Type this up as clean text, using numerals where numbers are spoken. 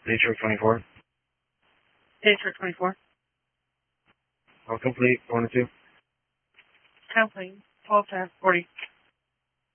Nature 24. Nature 24. All complete. 1 and 2. Complete. 12 10 40.